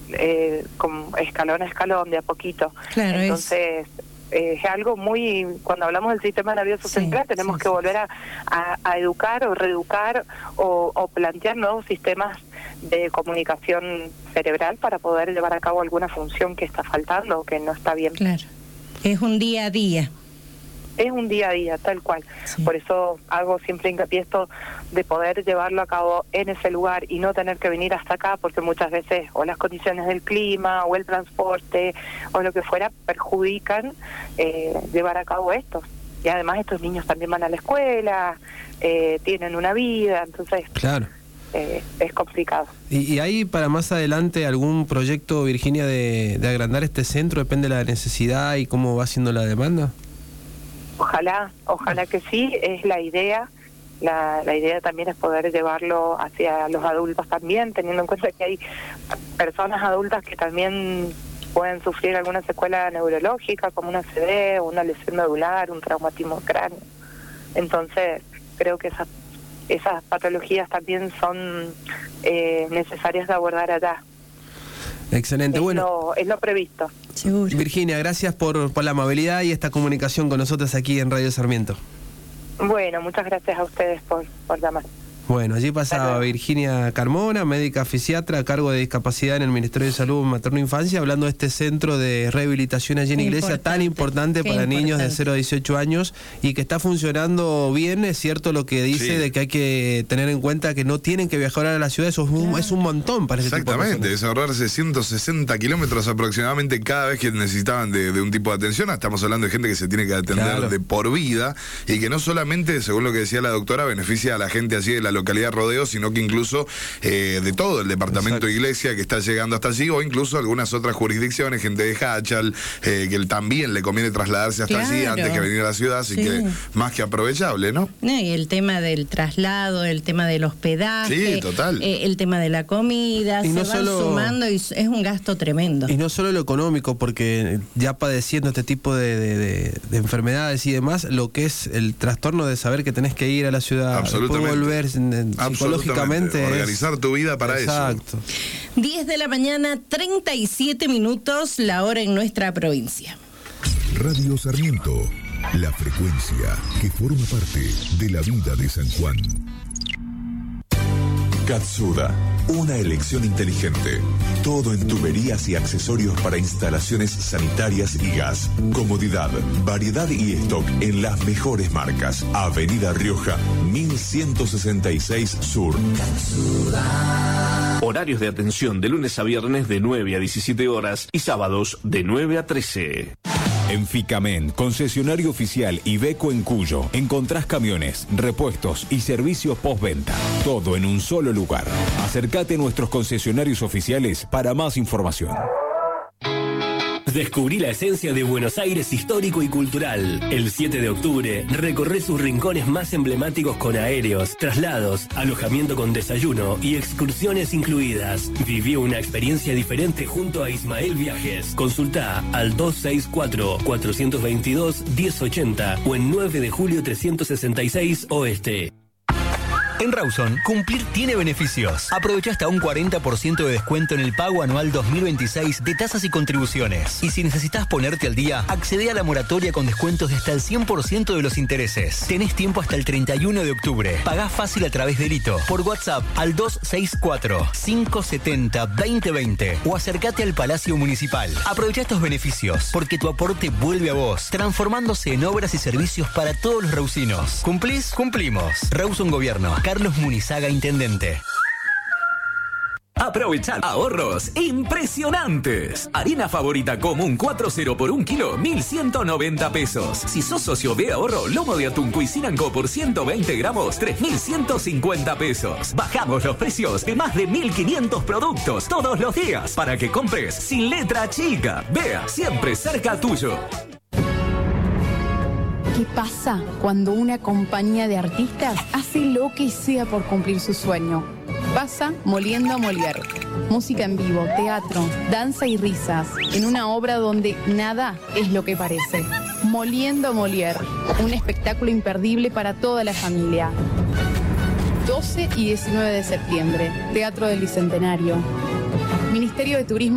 como escalón a escalón, de a poquito. Claro, entonces es algo muy, cuando hablamos del sistema nervioso central, tenemos que volver a educar o reeducar o plantear nuevos sistemas de comunicación cerebral para poder llevar a cabo alguna función que está faltando o que no está bien. Claro, es un día a día. Es un día a día, tal cual. Sí. Por eso hago siempre hincapié esto de poder llevarlo a cabo en ese lugar y no tener que venir hasta acá, porque muchas veces o las condiciones del clima o el transporte o lo que fuera perjudican llevar a cabo esto. Y además estos niños también van a la escuela, tienen una vida, entonces claro. Es complicado. ¿Y hay para más adelante algún proyecto, Virginia, de agrandar este centro? ¿Depende de la necesidad y cómo va siendo la demanda? Ojalá que sí, es la idea. La idea también es poder llevarlo hacia los adultos también, teniendo en cuenta que hay personas adultas que también pueden sufrir alguna secuela neurológica, como una ACV, una lesión medular, un traumatismo cráneo. Entonces, creo que esas patologías también son necesarias de abordar allá. Excelente, Es lo previsto. Seguro. Virginia, gracias por la amabilidad y esta comunicación con nosotros aquí en Radio Sarmiento. Bueno, muchas gracias a ustedes por llamar. Bueno, allí pasaba Virginia Carmona, médica fisiatra a cargo de discapacidad en el Ministerio de Salud Materno-Infancia, hablando de este centro de rehabilitación allí en Iglesia, tan importante para niños de 0 a 18 años y que está funcionando bien. Es cierto lo que dice de que hay que tener en cuenta que no tienen que viajar a la ciudad, eso es un montón para ese tipo de personas. Exactamente, es ahorrarse 160 kilómetros aproximadamente cada vez que necesitaban de un tipo de atención. Estamos hablando de gente que se tiene que atender de por vida y que no solamente, según lo que decía la doctora, beneficia a la gente así de la localidad Rodeo, sino que incluso de todo el departamento de Iglesia que está llegando hasta allí, o incluso algunas otras jurisdicciones, gente de Hachal, que también le conviene trasladarse hasta allí antes que venir a la ciudad, así que más que aprovechable, ¿no? Y el tema del traslado, el tema del hospedaje, total. El tema de la comida, y se van sumando y es un gasto tremendo. Y no solo lo económico, porque ya padeciendo este tipo de enfermedades y demás, lo que es el trastorno de saber que tenés que ir a la ciudad, después volver psicológicamente, organizar tu vida para eso. 10 de la mañana, 37 minutos, la hora en nuestra provincia. Radio Sarmiento, la frecuencia que forma parte de la vida de San Juan. Katsuda, una elección inteligente. Todo en tuberías y accesorios para instalaciones sanitarias y gas. Comodidad, variedad y stock en las mejores marcas. Avenida Rioja, 1166 Sur. Katsuda. Horarios de atención de lunes a viernes de 9 a 17 horas y sábados de 9 a 13. En Ficamen, concesionario oficial Iveco en Cuyo, encontrás camiones, repuestos y servicios postventa. Todo en un solo lugar. Acércate a nuestros concesionarios oficiales para más información. Descubrí la esencia de Buenos Aires histórico y cultural. El 7 de octubre recorre sus rincones más emblemáticos con aéreos, traslados, alojamiento con desayuno y excursiones incluidas. Viví una experiencia diferente junto a Ismael Viajes. Consulta al 264-422-1080 o en 9 de julio 366 Oeste. En Rawson, cumplir tiene beneficios. Aprovecha hasta un 40% de descuento en el pago anual 2026 de tasas y contribuciones. Y si necesitas ponerte al día, accede a la moratoria con descuentos de hasta el 100% de los intereses. Tenés tiempo hasta el 31 de octubre. Pagá fácil a través de Lito, por WhatsApp al 264-570-2020 o acércate al Palacio Municipal. Aprovecha estos beneficios, porque tu aporte vuelve a vos, transformándose en obras y servicios para todos los rausinos. ¿Cumplís? Cumplimos. Rawson Gobierno. Carlos Munizaga, intendente. Aprovechar ahorros impresionantes. Harina Favorita común 4-0 por 1 kilo, 1.190 pesos. Si sos socio de ahorro, lomo de atún Cuisinanco por 120 gramos, 3.150 pesos. Bajamos los precios de más de 1.500 productos todos los días para que compres sin letra chica. Vea siempre cerca tuyo. ¿Qué pasa cuando una compañía de artistas hace lo que sea por cumplir su sueño? Pasa Moliendo a Molière. Música en vivo, teatro, danza y risas, en una obra donde nada es lo que parece. Moliendo a Molière, un espectáculo imperdible para toda la familia. 12 y 19 de septiembre, Teatro del Bicentenario. Ministerio de Turismo